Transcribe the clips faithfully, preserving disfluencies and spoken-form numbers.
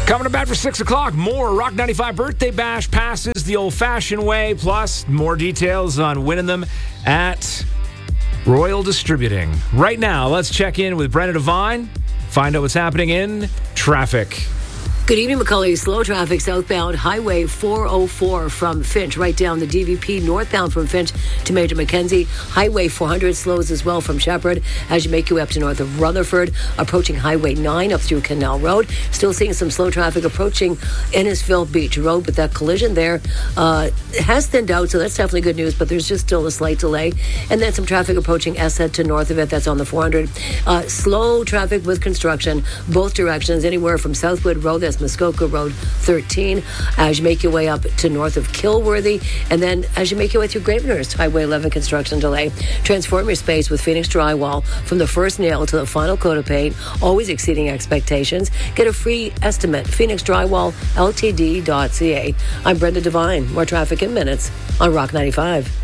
Coming up after six o'clock, more Rock ninety-five birthday bash passes the old-fashioned way, plus more details on winning them at Royal Distributing. Right now, let's check in with Brenna Devine, find out what's happening in traffic. Good evening, McCully. Slow traffic southbound Highway four oh four from Finch, right down the D V P, northbound from Finch to Major Mackenzie. Highway four hundred slows as well from Shepherd as you make your way up to north of Rutherford, approaching Highway nine up through Canal Road. Still seeing some slow traffic approaching Innisfil Beach Road, but that collision there uh, has thinned out, so that's definitely good news, but there's just still a slight delay. And then some traffic approaching Eshead to north of it, that's on the four hundred. Uh, slow traffic with construction, both directions, anywhere from Southwood Road, that's Muskoka Road thirteen, as you make your way up to north of Kilworthy, and then as you make your way through Gravenhurst, Highway eleven construction delay. Transform your space with Phoenix Drywall from the first nail to the final coat of paint, always exceeding expectations. Get a free estimate, phoenix drywall l t d dot c a. I'm Brenda Devine. More traffic in minutes on Rock ninety-five.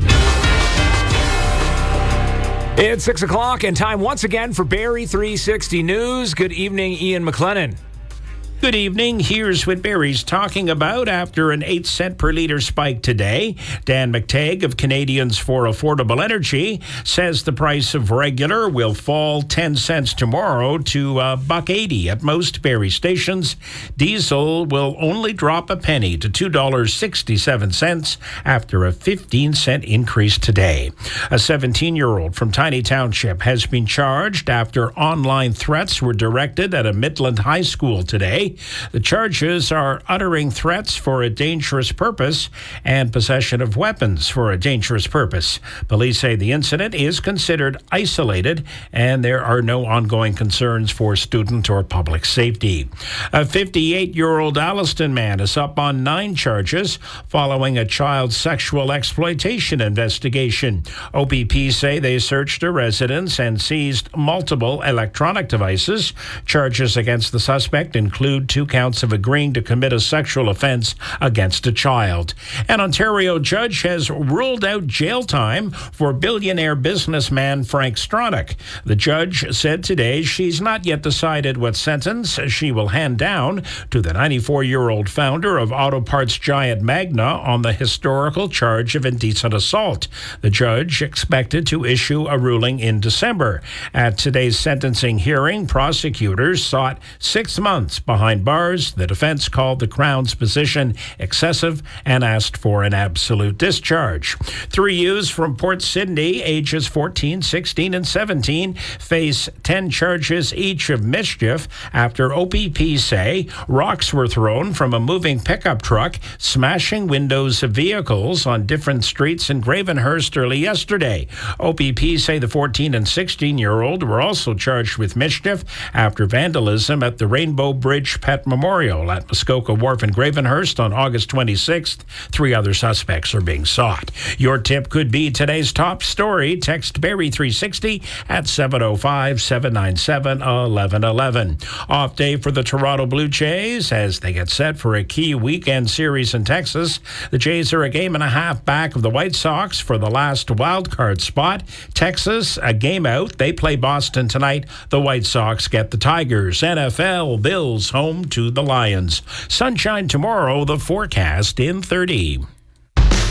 It's six o'clock and time once again for Barrie three sixty News. Good evening, Ian McLennan. Good evening. Here's what Barrie's talking about after an eight cent per litre spike today. Dan McTagg of Canadians for Affordable Energy says the price of regular will fall ten cents tomorrow to a buck eighty at most Barrie stations. Diesel will only drop a penny to two dollars and sixty-seven cents after a fifteen cent increase today. A seventeen-year-old from Tiny Township has been charged after online threats were directed at a Midland high school today. The charges are uttering threats for a dangerous purpose and possession of weapons for a dangerous purpose. Police say the incident is considered isolated and there are no ongoing concerns for student or public safety. A fifty-eight-year-old Alliston man is up on nine charges following a child sexual exploitation investigation. O P P say they searched a residence and seized multiple electronic devices. Charges against the suspect include two counts of agreeing to commit a sexual offense against a child. An Ontario judge has ruled out jail time for billionaire businessman Frank Stronach. The judge said today she's not yet decided what sentence she will hand down to the ninety-four-year-old founder of auto parts giant Magna on the historical charge of indecent assault. The judge expected to issue a ruling in December. At today's sentencing hearing, prosecutors sought six months behind bars. The defense called the Crown's position excessive and asked for an absolute discharge. Three youths from Port Sydney, ages fourteen, sixteen, and seventeen, face ten charges each of mischief after O P P say rocks were thrown from a moving pickup truck, smashing windows of vehicles on different streets in Gravenhurst early yesterday. O P P say the fourteen and sixteen-year-old were also charged with mischief after vandalism at the Rainbow Bridge Pet Memorial at Muskoka Wharf in Gravenhurst on August twenty-sixth. Three other suspects are being sought. Your tip could be today's top story. Text Barrie three sixty at seven oh five, seven nine seven, one one one one. Off day for the Toronto Blue Jays as they get set for a key weekend series in Texas. The Jays are a game and a half back of the White Sox for the last wild card spot. Texas, a game out. They play Boston tonight. The White Sox get the Tigers. N F L, Bills home to the Lions. Sunshine tomorrow, the forecast in thirty.